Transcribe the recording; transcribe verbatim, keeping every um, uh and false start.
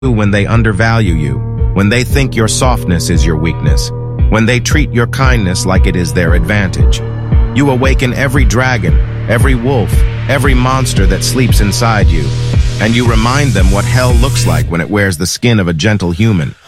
when they undervalue you, when they think your softness is your weakness, when they treat your kindness like it is their advantage. You awaken every dragon, every wolf, every monster that sleeps inside you, and you remind them what hell looks like when it wears the skin of a gentle human.